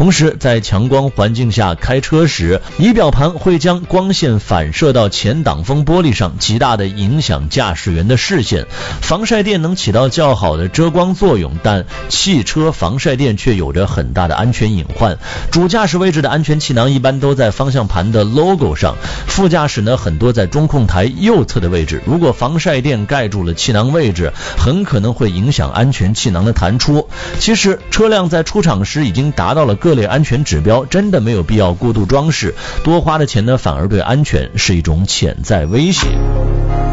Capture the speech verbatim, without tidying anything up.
同时在强光环境下开车时，仪表盘会将光线反射到前挡风玻璃上，极大的影响驾驶员的视线。防晒垫能起到较好的遮光作用，但汽车防晒垫却有着很大的安全隐患。主驾驶位置的安全气囊一般都在方向盘的 logo 上，副驾驶呢很多在中控台右侧的位置。如果防晒垫盖住了气囊位置，很可能会影响安全气囊的弹出。其实车辆在出厂时已经达到了各类安全指标，真的没有必要过度装饰，多花的钱呢反而对安全是一种潜在威胁。